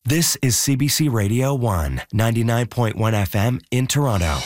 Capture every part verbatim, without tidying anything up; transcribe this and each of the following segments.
This is C B C Radio one, ninety-nine point one F M in Toronto.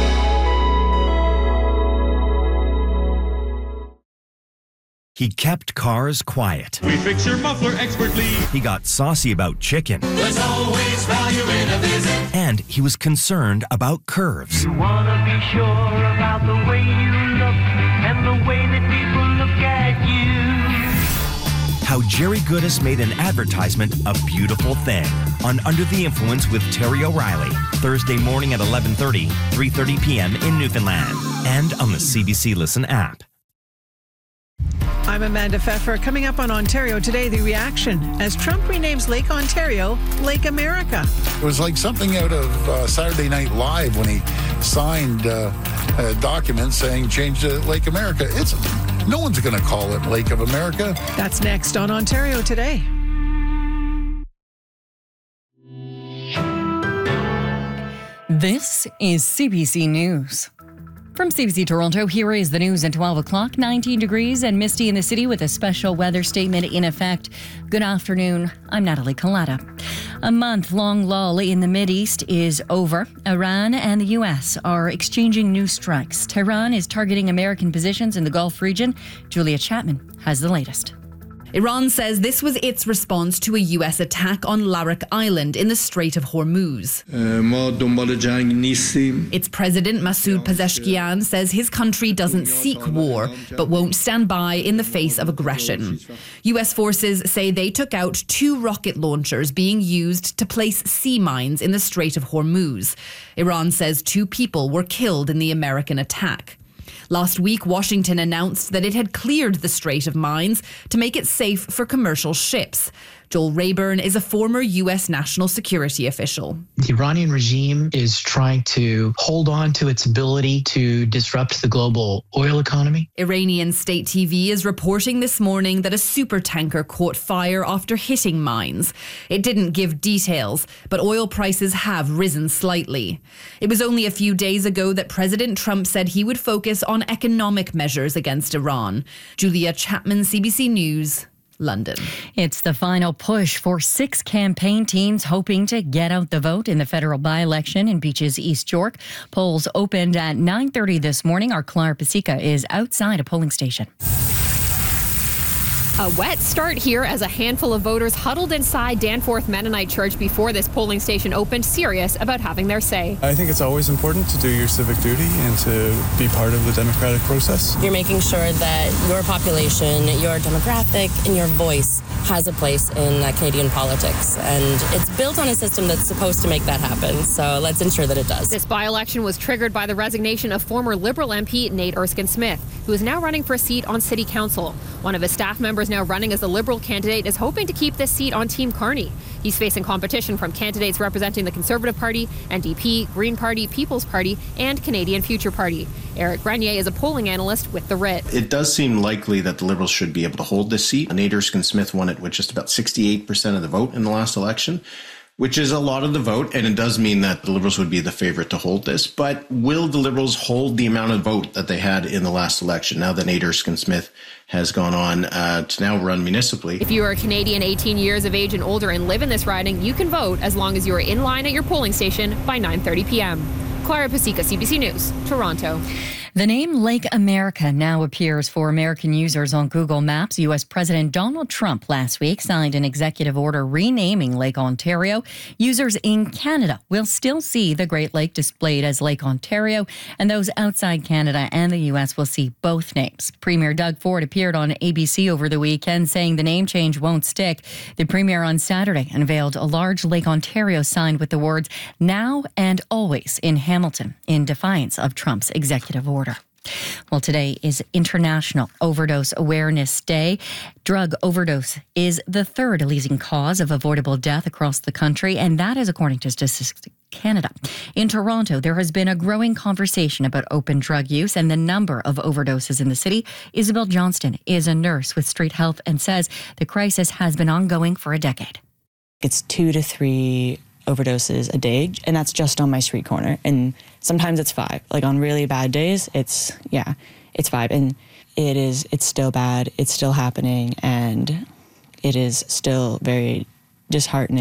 He kept cars quiet. We fix your muffler expertly. He got saucy about chicken. There's always value in a visit. And he was concerned about curves. You wanna be sure about the way you look and the way that people look at you. How Jerry Goodis made an advertisement a beautiful thing on Under the Influence with Terry O'Reilly. Thursday morning at eleven thirty, three thirty p.m. in Newfoundland and on the C B C Listen app. I'm Amanda Pfeffer. Coming up on Ontario Today, the reaction as Trump renames Lake Ontario Lake America. It was like something out of uh, Saturday Night Live when he signed uh, a document saying change to Lake America. It's no one's going to call it Lake of America. That's next on Ontario Today. This is C B C News. From C B C Toronto, here is the news at twelve o'clock. nineteen degrees and misty in the city with a special weather statement in effect. Good afternoon. I'm Natalie Collada. A month-long lull in the Mideast is over. Iran and the U S are exchanging new strikes. Tehran is targeting American positions in the Gulf region. Julia Chapman has the latest. Iran says this was its response to a U S attack on Larak Island in the Strait of Hormuz. Its president, Masoud Pezeshkian, says his country doesn't seek war, but won't stand by in the face of aggression. U S forces say they took out two rocket launchers being used to place sea mines in the Strait of Hormuz. Iran says two people were killed in the American attack. Last week, Washington announced that it had cleared the Strait of mines to make it safe for commercial ships. Joel Rayburn is a former U S national security official. The Iranian regime is trying to hold on to its ability to disrupt the global oil economy. Iranian state T V is reporting this morning that a supertanker caught fire after hitting mines. It didn't give details, but oil prices have risen slightly. It was only a few days ago that President Trump said he would focus on economic measures against Iran. Julia Chapman, C B C News, London. It's the final push for six campaign teams hoping to get out the vote in the federal by-election in Beaches, East York. Polls opened at nine thirty this morning. Our Clara Pasica is outside a polling station. A wet start here as a handful of voters huddled inside Danforth Mennonite Church before this polling station opened, serious about having their say. I think it's always important to do your civic duty and to be part of the democratic process. You're making sure that your population, your demographic, and your voice has a place in uh, Canadian politics. And it's built on a system that's supposed to make that happen. So let's ensure that it does. This by-election was triggered by the resignation of former Liberal M P Nate Erskine-Smith, who is now running for a seat on City Council. One of his staff members now running as the Liberal candidate is hoping to keep this seat on Team Carney. He's facing competition from candidates representing the Conservative Party, N D P, Green Party, People's Party, and Canadian Future Party. Eric Grenier is a polling analyst with the R I T. It does seem likely that the Liberals should be able to hold this seat. Nate Erskine-Smith won it with just about sixty-eight percent of the vote in the last election, which is a lot of the vote, and it does mean that the Liberals would be the favorite to hold this. But will the Liberals hold the amount of vote that they had in the last election, now that Nate Erskine-Smith has gone on uh, to now run municipally? If you are a Canadian eighteen years of age and older and live in this riding, you can vote as long as you are in line at your polling station by nine thirty p.m. Clara Pasica, C B C News, Toronto. The name Lake America now appears for American users on Google Maps. U S President Donald Trump last week signed an executive order renaming Lake Ontario. Users in Canada will still see the Great Lake displayed as Lake Ontario, and those outside Canada and the U S will see both names. Premier Doug Ford appeared on A B C over the weekend saying the name change won't stick. The Premier on Saturday unveiled a large Lake Ontario sign with the words "Now and Always" in Hamilton in defiance of Trump's executive order. Well, today is International Overdose Awareness Day. Drug overdose is the third leading cause of avoidable death across the country, and that is according to Statistics Canada. In Toronto, there has been a growing conversation about open drug use and the number of overdoses in the city. Isabel Johnston is a nurse with Street Health and says the crisis has been ongoing for a decade. It's two to three overdoses a day, and that's just on my street corner. And sometimes it's five. Like on really bad days, it's, yeah, it's five. And it is, it's still bad. It's still happening. And it is still very disheartening.